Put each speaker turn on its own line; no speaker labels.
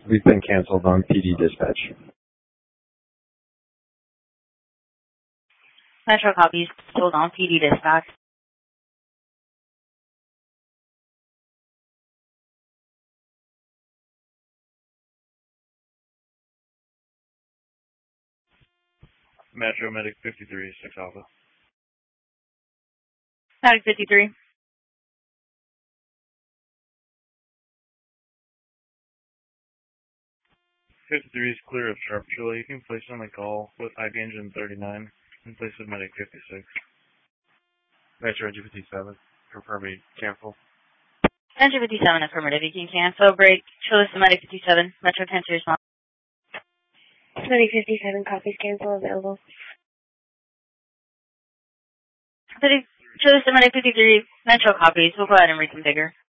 We've been canceled on PD dispatch.
Metro copies. Hold on, PD dispatch.
Metro Medic 53, 6 Alpha.
Medic 53.
53 is clear of Sharp Chili. You can place on the call with IP engine 39 in place of Medic 56. Metro Engine 57, confirm me cancel.
Engine 57 affirmative. You can cancel. Break. Show this to Medic 57. Metro 10 to respond.
Medic 57 copies cancel available.
Show this to Medic 53. Metro copies. We'll go ahead and reconfigure.